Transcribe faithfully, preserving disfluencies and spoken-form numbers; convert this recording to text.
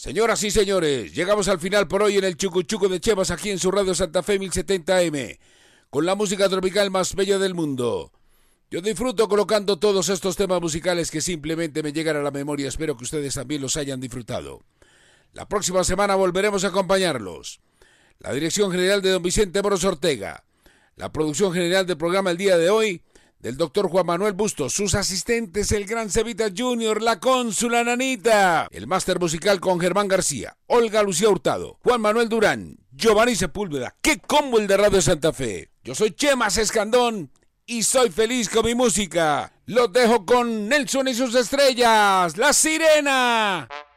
Señoras y señores, llegamos al final por hoy en el Chucu Chucu de Chivas aquí en su radio Santa Fe mil setenta A M, con la música tropical más bella del mundo. Yo disfruto colocando todos estos temas musicales que simplemente me llegan a la memoria. Espero que ustedes también los hayan disfrutado. La próxima semana volveremos a acompañarlos. La dirección general de don Vicente Moros Ortega. La producción general del programa el día de hoy del doctor Juan Manuel Bustos. Sus asistentes, el gran Cevita Junior, la cónsula Nanita. El máster musical con Germán García, Olga Lucía Hurtado, Juan Manuel Durán, Giovanni Sepúlveda. ¡Qué combo el de Radio Santa Fe! Yo soy Chemas Escandón y soy feliz con mi música. Los dejo con Nelson y sus estrellas, La Sirena.